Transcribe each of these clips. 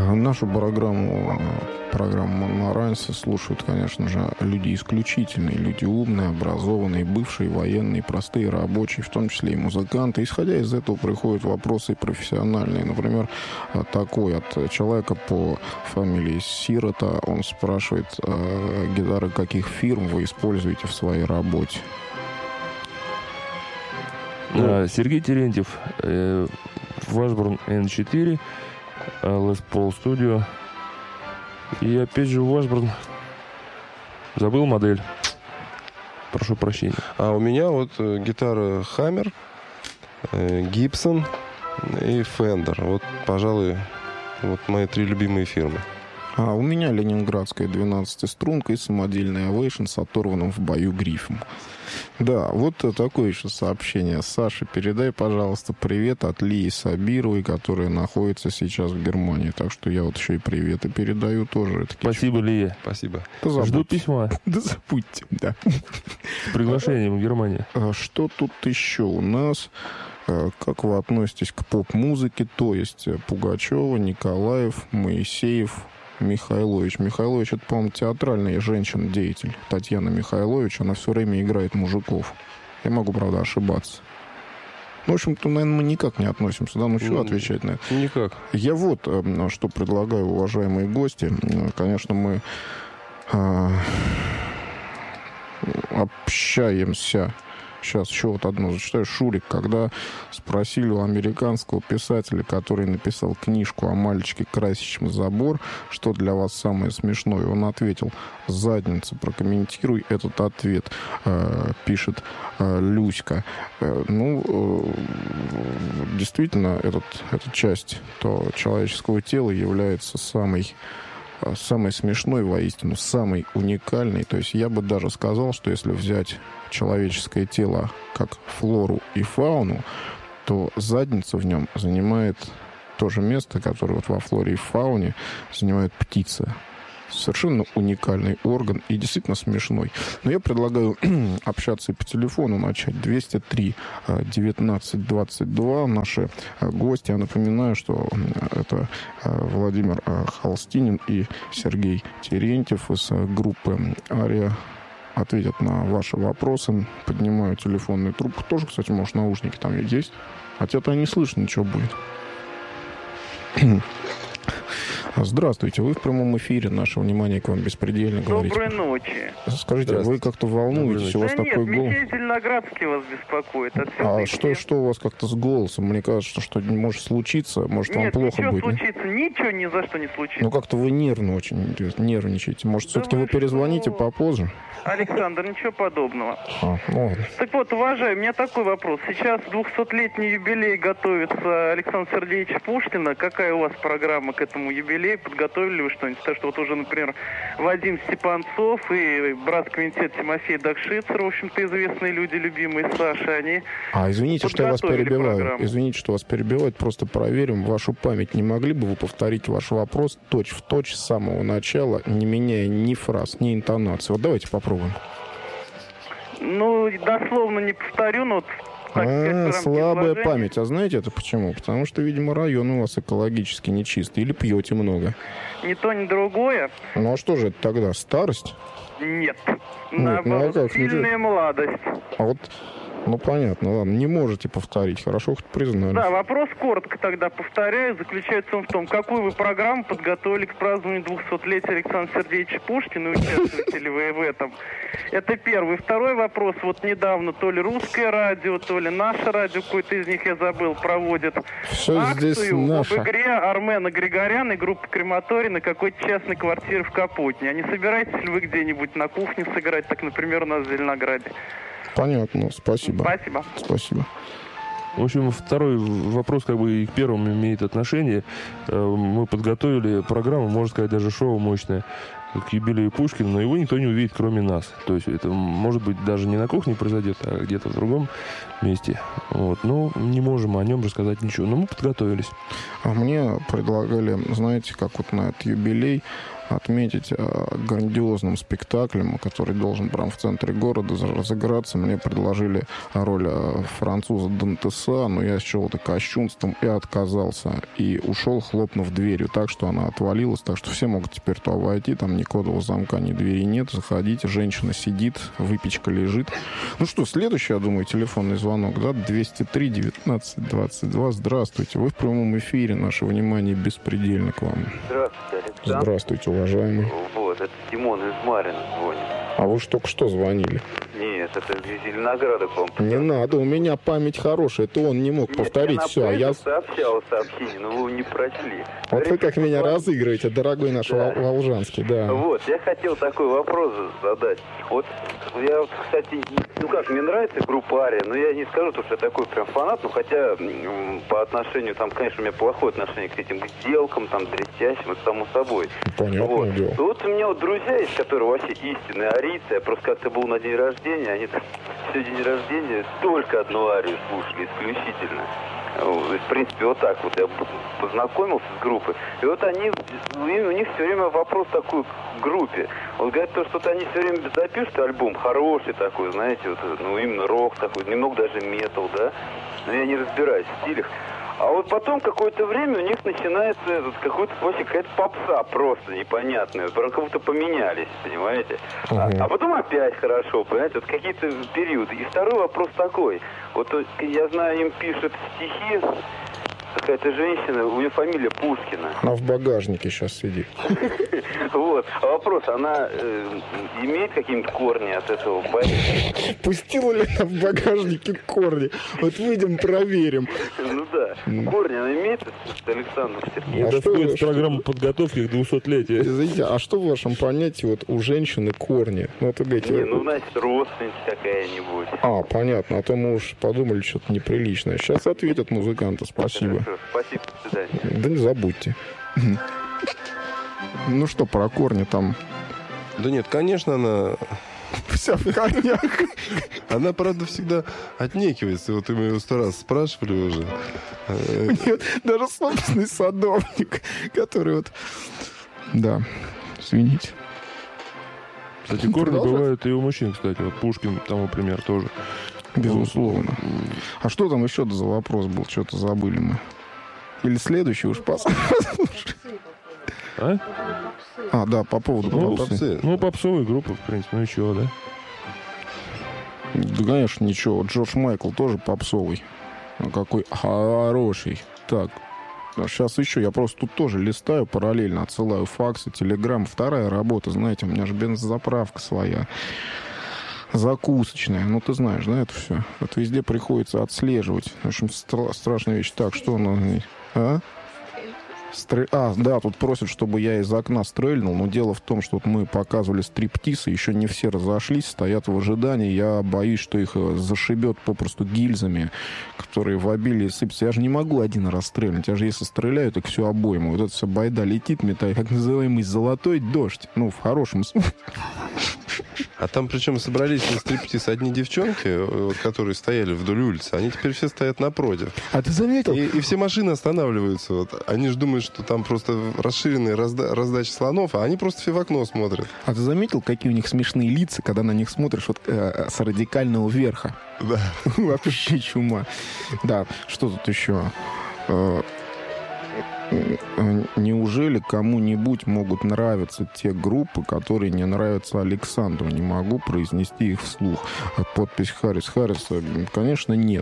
Нашу программу на Рансе слушают, конечно же, люди исключительные, люди умные, образованные, бывшие военные, простые рабочие, в том числе и музыканты. Исходя из этого приходят вопросы профессиональные. Например, такой от человека по фамилии Сирота. Он спрашивает, гитары каких фирм вы используете в своей работе? Сергей Терентьев, Washburn N4, Les Paul Studio. И опять же Washburn. Забыл модель. Прошу прощения. А у меня вот гитара Hammer, Gibson и Fender. Вот, пожалуй, вот мои 3 любимые фирмы. А у меня ленинградская 12-струнка и самодельный Ovation с оторванным в бою грифом. Да, вот такое еще сообщение. Саша, передай, пожалуйста, привет от Лии Сабировой, которая находится сейчас в Германии. Так что я вот еще и приветы передаю тоже. Спасибо, Лия. Спасибо. Да жду письма. Да забудьте, да. С приглашением в Германию. Что тут еще у нас? Как вы относитесь к поп-музыке? То есть Пугачева, Николаев, Моисеев, Михайлович. Михайлович, это, по-моему, театральный женщина-деятель. Татьяна Михайлович, она все время играет мужиков. Я могу, правда, ошибаться. В общем-то, наверное, мы никак не относимся. Да, ну что отвечать на это? Никак. Я вот что предлагаю, уважаемые гости. Конечно, мы общаемся. Сейчас еще вот одно зачитаю. Шурик, когда спросили у американского писателя, который написал книжку о мальчике, красящем забор, что для вас самое смешное, он ответил: задница. Прокомментируй этот ответ, пишет Люська. Действительно, эта часть человеческого тела является самой смешной, воистину, самой уникальной. То есть я бы даже сказал, что если взять человеческое тело как флору и фауну, то задница в нем занимает то же место, которое вот во флоре и фауне занимает птица. Совершенно уникальный орган и действительно смешной. Но я предлагаю общаться и по телефону начать. 203 19 22. Наши гости. Я напоминаю, что это Владимир Холстинин и Сергей Терентьев из группы «Ария». Ответят на ваши вопросы. Поднимаю телефонную трубку. Тоже, кстати, может, наушники там есть. Хотя-то не слышно, ничего будет. Здравствуйте, вы в прямом эфире. Наше внимание к вам беспредельно говорит. Доброй ночи. Скажите, вы как-то волнуетесь? У вас такой голос? Михей Зеленоградский вас беспокоит. Что у вас как-то с голосом? Мне кажется, что может случиться, может вам плохо будет. Ничего ни за что не случится. Ну как-то вы нервно очень нервничаете. Может, все-таки вы перезвоните попозже? Александр, ничего подобного. Ладно. Так вот, уважаемый, у меня такой вопрос. Сейчас 200-летний юбилей готовится Александра Сергеевича Пушкина. Какая у вас программа к этому юбилею? Подготовили ли вы что-нибудь? Потому что вот уже, например, Вадим Степанцов и брат-квинтет Тимофей Дакшицер, в общем-то, известные люди, любимые Саши, они извините, что я вас перебиваю. Программу. Извините, что вас перебивают. Просто проверим вашу память. Не могли бы вы повторить ваш вопрос точь-в-точь с самого начала, не меняя ни фраз, ни интонации? Вот давайте попробуем. Ну, дословно не повторю, но... Слабая память. А знаете это почему? Потому что, видимо, район у вас экологически нечистый. Или пьете много. Ни то, ни другое. Ну, а что же это тогда? Старость? Нет. Наоборот, сильная молодость. А вот, понятно, ладно, не можете повторить. Хорошо, хоть признали. Да, вопрос коротко тогда повторяю. Заключается он в том, какую вы программу подготовили к празднованию 200-летия Александра Сергеевича Пушкина, и участвуете ли вы в этом? Это первый. Второй вопрос. Вот недавно то ли русское радио, то ли наше радио, какой-то из них я забыл, проводит акцию об игре Армена Григоряна и группы Крематорий на какой-то частной квартире в Капотне. А не собираетесь ли вы где-нибудь на кухне сыграть, так, например, у нас в Зеленограде? Понятно, спасибо. Спасибо. В общем, второй вопрос как бы и к первому имеет отношение. Мы подготовили программу, можно сказать, даже шоу мощное к юбилею Пушкина, но его никто не увидит, кроме нас. То есть это, может быть, даже не на кухне произойдет, а где-то в другом месте. Вот. Но не можем о нем рассказать ничего. Но мы подготовились. А мне предлагали, знаете, как вот на этот юбилей отметить грандиозным спектаклем, который должен прям в центре города разыграться. Мне предложили роль француза Дантеса, но я счел это кощунством и отказался. И ушел, хлопнув дверью так, что она отвалилась. Так что все могут теперь туда войти. Там ни кодового замка, ни двери нет. Заходите, женщина сидит, выпечка лежит. Ну что, следующий, я думаю, телефонный звонок, да? 203-19-22. Здравствуйте. Вы в прямом эфире. Наше внимание беспредельно к вам. Здравствуйте, Александр. Здравствуйте, уважаемый. Вот, это Димон из Марина звонит. А вы же только что звонили. Нет, это из Зеленограда к вам. Не надо, у меня память хорошая. Это он не мог повторить все, а я... сообщал сообщение, но вы его не прочли. Вот вы как меня разыгрываете, дорогой наш Волжанский, да. Вот, я хотел такой вопрос задать. Вот, я, кстати, мне нравится группа Ария, но я не скажу, что я такой прям фанат, но хотя по отношению, там, конечно, у меня плохое отношение к этим сделкам, там, дрестящим, это само собой. Понятное дело. Вот у меня друзья есть, которые вообще истинные арийцы. Я просто как-то был на день рождения, они там все день рождения только одну арию слушали исключительно. В принципе, вот так вот я познакомился с группой. И вот у них все время вопрос такой к группе. Вот говорят, что-то они все время запишут альбом хороший такой, знаете, вот, именно рок такой, немного даже метал, да. Но я не разбираюсь в стилях. А вот потом какое-то время у них начинается какая-то попса просто непонятная. Прям как будто поменялись, понимаете? А потом опять хорошо, понимаете? Вот какие-то периоды. И второй вопрос такой. Вот я знаю, им пишет стихи какая-то женщина, у нее фамилия Пушкина. Она в багажнике сейчас сидит. Вот. А вопрос, она имеет какие-нибудь корни от этого поэта? Пустила ли она в багажнике корни? Вот выйдем, проверим. Ну да. Корни она имеет, Александр Сергеевич? Это входит в программу подготовки к 200-летию. Извините, а что в вашем понятии вот у женщины корни? Ну, вот вы говорите... значит, родственница какая-нибудь. А, понятно. А то мы уж подумали что-то неприличное. Сейчас ответят музыканты. Спасибо. Хорошо, спасибо, до свидания. Да не забудьте. Ну что, про корни там? Да нет, конечно, она... Вся в корнях. Она, правда, всегда отнекивается. Вот мы ее 100 раз спрашивали уже. Нет, даже собственный садовник, который вот... Да, извините. Кстати, корни бывают и у мужчин, кстати. Вот Пушкин, тому пример, тоже. Безусловно. А что там еще за вопрос был? Что-то забыли мы. Или следующий уж послушай. А, да, по поводу попсы. Попсовые группы, в принципе. Ну и чего, да? Да, конечно, ничего. Джордж Майкл тоже попсовый. Какой хороший. Так, сейчас еще. Я просто тут тоже листаю параллельно. Отсылаю факсы, телеграм. Вторая работа, знаете, у меня же бензозаправка своя. Закусочная. Ну, ты знаешь, да, это все. Это везде приходится отслеживать. В общем, страшная вещь. Так, что у нас... Да, тут просят, чтобы я из окна стрельнул, но дело в том, что вот мы показывали стриптиз, и еще не все разошлись, стоят в ожидании. Я боюсь, что их зашибет попросту гильзами, которые в обилии сыпятся. Я же не могу один раз стрельнуть. Я же если стреляю, так всю обойму. Вот эта вся байда летит, метает, как называемый золотой дождь. Ну, в хорошем смысле. А там причем собрались на стриптиз одни девчонки, вот, которые стояли вдоль улицы. Они теперь все стоят напротив. А ты заметил? И все машины останавливаются. Вот. Они же думают, что там просто расширенная раздача слонов, а они просто все в окно смотрят. А ты заметил, какие у них смешные лица, когда на них смотришь вот, с радикального верха? Да. Вообще чума. Да, что тут еще? Неужели кому-нибудь могут нравиться те группы, которые не нравятся Александру? Не могу произнести их вслух. Подпись Харрис. Конечно, нет.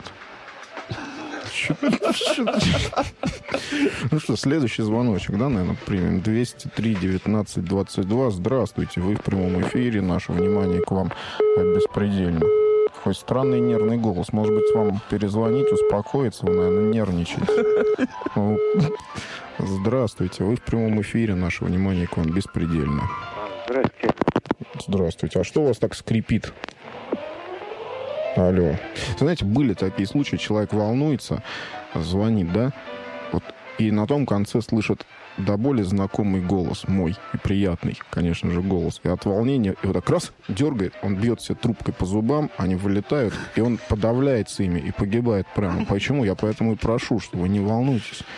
Ну что, следующий звоночек, да, наверное, примем. 203-19-22. Здравствуйте, вы в прямом эфире. Наше внимание к вам беспредельно. Хоть странный нервный голос. Может быть, вам перезвонить, успокоиться? Вы, наверное, нервничаете. Здравствуйте, вы в прямом эфире. Наше внимание к вам беспредельно. Здравствуйте. Здравствуйте. А что у вас так скрипит? Алло. Знаете, были такие случаи, человек волнуется, звонит, да? Вот, и на том конце слышит до боли знакомый голос, мой, и приятный, конечно же, голос. И от волнения, и вот так раз, дергает, он бьет себе трубкой по зубам, они вылетают, и он подавляется ими и погибает прямо. Почему? Я поэтому и прошу, что вы не волнуйтесь.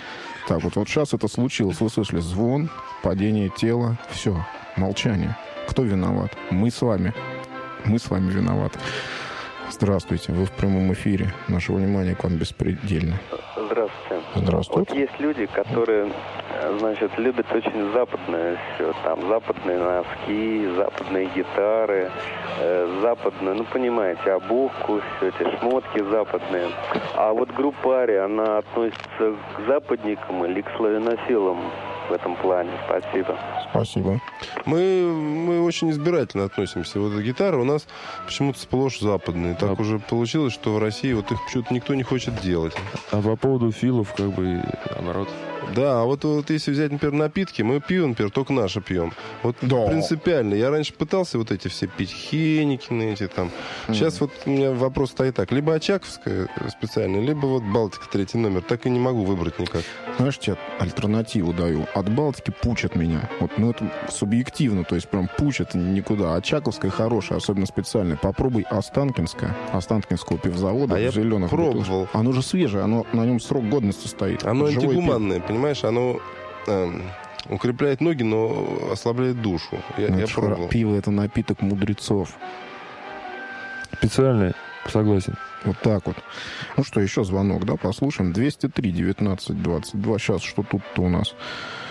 Так, вот сейчас это случилось. Вы слышали звон, падение тела. Все, молчание. Кто виноват? Мы с вами. Мы с вами виноваты. Здравствуйте, вы в прямом эфире. Наше внимание к вам беспредельно. Здравствуйте. Здравствуйте. Вот есть люди, которые, значит, любят очень западное все. Там западные носки, западные гитары, западные, ну, понимаете, обувку, все эти шмотки западные. А вот группа Ария, она относится к западникам или к славянофилам в этом плане? Спасибо. Спасибо. Мы очень избирательно относимся. Вот гитары у нас почему-то сплошь западные. Так уже получилось, что в России вот их почему-то никто не хочет делать. А по поводу филов, как бы, наоборот. Да, а вот если взять, например, напитки, мы пьем, например, только наши пьем. Вот Да. принципиально. Я раньше пытался вот эти все пить, Хеникины эти там. Сейчас вот у меня вопрос стоит так. Либо Очаковская специальная, либо вот Балтика 3 номер. Так и не могу выбрать никак. Знаешь, тебе альтернативу даю. От Балтики пучат меня. Вот, ну, это субъективно, то есть прям пучат никуда. А Чаковская хорошая, особенно специальная. Попробуй Останкинская. Останкинского пивзавода А в я зеленых пробовал. бутылках. Оно же свежее, на нем срок годности стоит. Оно Это живое антигуманное, понимаешь? Оно укрепляет ноги, но ослабляет душу. пиво. Ну, Я это ж пробовал. пиво — это напиток мудрецов. Специальное, согласен. Вот так вот. Ну что, еще звонок, да, послушаем. 203-19-22. Сейчас, что тут-то у нас?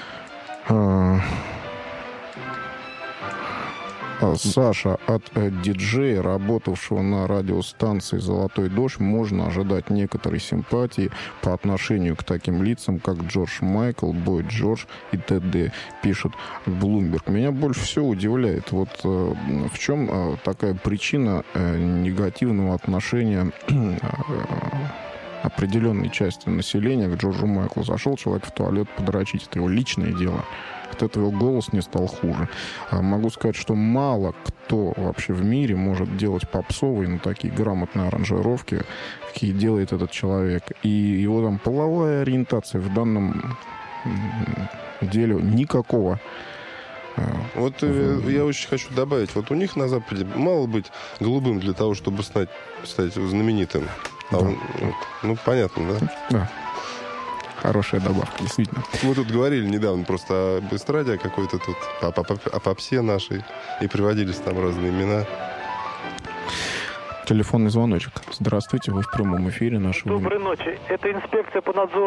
Саша, от диджея, работавшего на радиостанции «Золотой дождь», можно ожидать некоторой симпатии по отношению к таким лицам, как Джордж Майкл, Бой Джордж и т.д., пишет Bloomberg. Меня больше всего удивляет, вот в чем такая причина негативного отношения определенной части населения к Джорджу Майклу. Зашел человек в туалет подрочить, это его личное дело. От этого его голос не стал хуже. Могу сказать, что мало кто вообще в мире может делать попсовые, ну, такие грамотные аранжировки, какие делает этот человек. И его там половая ориентация в данном деле никакого. Вот я очень хочу добавить. Вот у них на Западе мало быть голубым для того, чтобы стать знаменитым. Да. Ну, понятно, да? Да. Хорошая добавка, действительно. Мы тут говорили недавно просто об эстраде, о какой-то тут, о попсе нашей, и приводились там разные имена. Телефонный звоночек. Здравствуйте, вы в прямом эфире нашего... Доброй ночи. Это инспекция по надзору